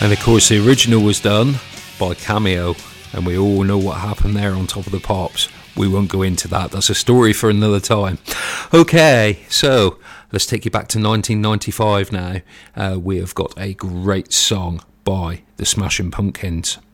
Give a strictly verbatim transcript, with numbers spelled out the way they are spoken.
And of course the original was done by Cameo, and we all know what happened there on Top of the Pops. We won't go into that, that's a story for another time. Okay, so let's take you back to nineteen ninety-five now. Uh, we have got a great song by the Smashing Pumpkins.